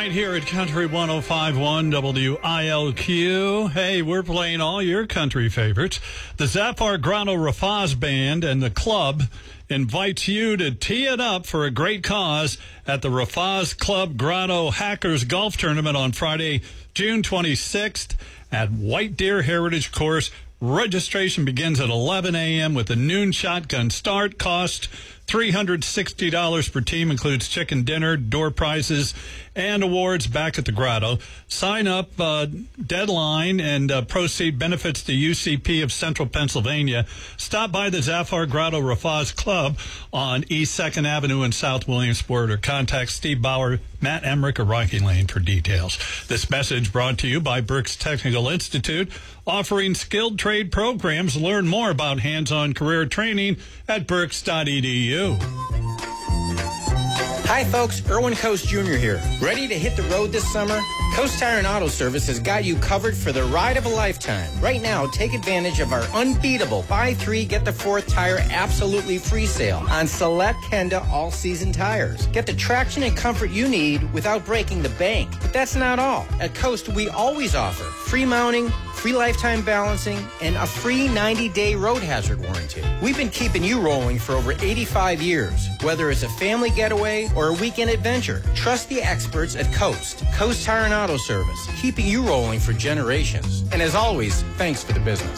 right here at Country 105.1 WILQ. Hey, we're playing all your country favorites. The Zafar Grano Rafaz Band and the club invites you to tee it up for a great cause at the Rafaz Club Grano Hackers Golf Tournament on Friday, June 26th at White Deer Heritage Course. Registration begins at 11 a.m. with a noon shotgun start. Cost $360 per team, includes chicken dinner, door prizes, and awards back at the Grotto. Sign up deadline and proceed benefits to UCP of Central Pennsylvania. Stop by the Zafar Grotto Rafaz Club on East 2nd Avenue in South Williamsport, or contact Steve Bauer, Matt Emmerich, or Rocky Lane for details. This message brought to you by Berks Technical Institute, offering skilled trade programs. Learn more about hands-on career training at berks.edu. Hi folks, Erwin Coast Jr. here. Ready to hit the road this summer? Coast Tire and Auto Service has got you covered for the ride of a lifetime. Right now, take advantage of our unbeatable buy 3, get the 4th tire absolutely free sale on select Kenda all-season tires. Get the traction and comfort you need without breaking the bank. But that's not all. At Coast, we always offer free mounting, free lifetime balancing, and a free 90-day road hazard warranty. We've been keeping you rolling for over 85 years. Whether it's a family getaway or a weekend adventure, trust the experts at Coast Tire and Auto Service, keeping you rolling for generations. And as always, thanks for the business.